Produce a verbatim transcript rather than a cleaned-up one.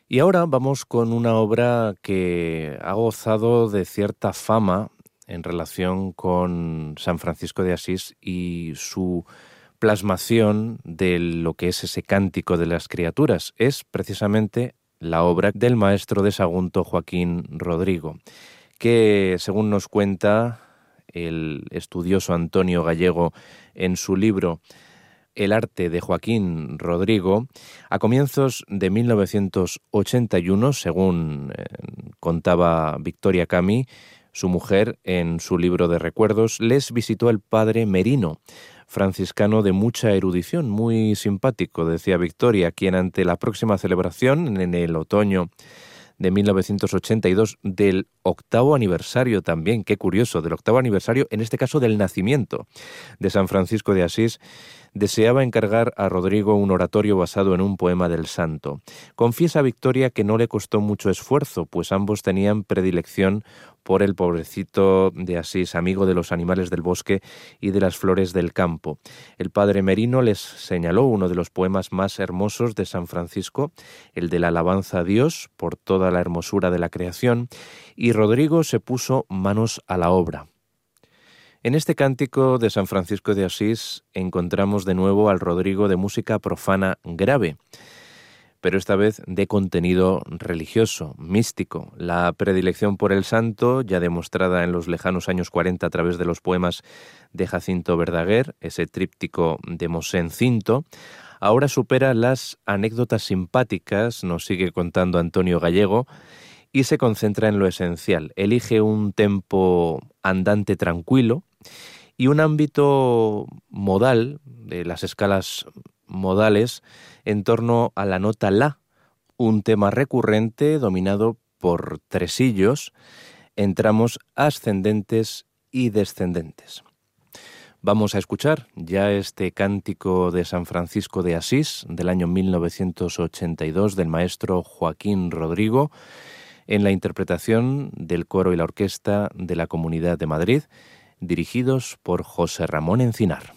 Y ahora vamos con una obra que ha gozado de cierta fama en relación con San Francisco de Asís y su plasmación de lo que es ese cántico de las criaturas. Es precisamente la obra del maestro de Sagunto Joaquín Rodrigo, que, según nos cuenta el estudioso Antonio Gallego en su libro El arte de Joaquín Rodrigo, a comienzos de mil novecientos ochenta y uno, según eh, contaba Victoria Camí, su mujer, en su libro de recuerdos, les visitó el padre Merino, franciscano de mucha erudición, muy simpático, decía Victoria, quien ante la próxima celebración, en el otoño de mil novecientos ochenta y dos, del octavo aniversario también, qué curioso, del octavo aniversario, en este caso del nacimiento de San Francisco de Asís, deseaba encargar a Rodrigo un oratorio basado en un poema del santo. Confiesa Victoria que no le costó mucho esfuerzo, pues ambos tenían predilección por el pobrecito de Asís, amigo de los animales del bosque y de las flores del campo. El padre Merino les señaló uno de los poemas más hermosos de San Francisco, el de la alabanza a Dios por toda la hermosura de la creación, y Rodrigo se puso manos a la obra. En este cántico de San Francisco de Asís encontramos de nuevo al Rodrigo de música profana grave, pero esta vez de contenido religioso, místico. La predilección por el santo, ya demostrada en los lejanos años cuarenta a través de los poemas de Jacinto Verdaguer, ese tríptico de Mosén Cinto, ahora supera las anécdotas simpáticas, nos sigue contando Antonio Gallego, y se concentra en lo esencial. Elige un tempo andante tranquilo y un ámbito modal, de las escalas modales, en torno a la nota la, un tema recurrente dominado por tresillos en tramos ascendentes y descendentes. Vamos a escuchar ya este cántico de San Francisco de Asís del año mil novecientos ochenta y dos del maestro Joaquín Rodrigo, en la interpretación del coro y la orquesta de la Comunidad de Madrid, dirigidos por José Ramón Encinar.